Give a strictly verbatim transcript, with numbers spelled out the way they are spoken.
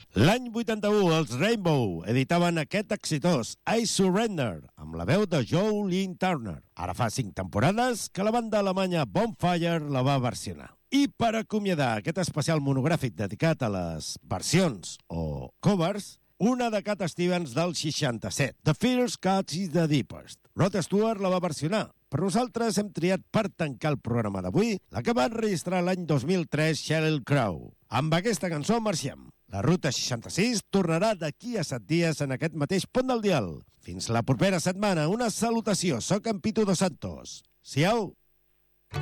L'any vuitanta-u, els Rainbow editaven aquest exitós I Surrender, amb la veu de Joe Lynn Turner. Ara fa cinc temporades que la banda alemanya Bonfire la va versionar. I per acomiadar aquest especial monogràfic dedicat a les versions o covers, una de Cat Stevens del seixanta-set, The Fierce Cats is the Deepest. Rod Stewart la va versionar, però nosaltres hem triat per tancar el programa d'avui la que va enregistrar l'any dos mil tres Sheryl Crow. Amb aquesta cançó marxem. La Ruta seixanta-sis tornarà d'aquí a set dies en aquest mateix punt del dial. Fins la propera setmana, una salutació. Soc en Pitu Dos Santos. Siau!